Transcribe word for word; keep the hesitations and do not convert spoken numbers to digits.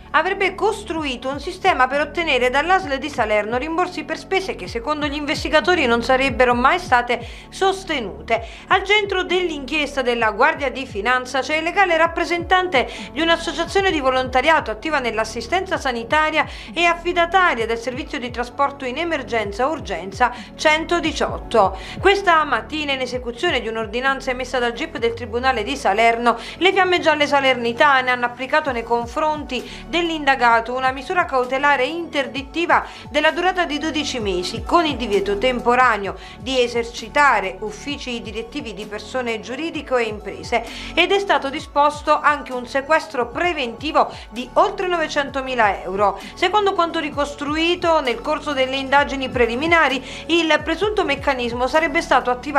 avrebbe costruito un sistema per ottenere dall'A S L di Salerno rimborsi per spese che secondo gli investigatori non sarebbero mai state sostenute. Al centro dell'inchiesta della Guardia di Finanza c'è il legale rappresentante di un'associazione di volontariato attiva nell'assistenza sanitaria e affidataria del servizio di trasporto in emergenza urgenza centodiciotto. Questa mattina, in esecuzione di un'ordinanza emessa dal G I P del Tribunale di Salerno, le Fiamme Gialle salernitane hanno applicato nei confronti dell'indagato una misura cautelare interdittiva della durata di dodici mesi, con il divieto temporaneo di esercitare uffici direttivi di persone giuridiche e imprese, ed è stato disposto anche un sequestro preventivo di oltre novecentomila euro. Secondo quanto ricostruito nel corso delle indagini preliminari, il presunto meccanismo sarebbe stato attivato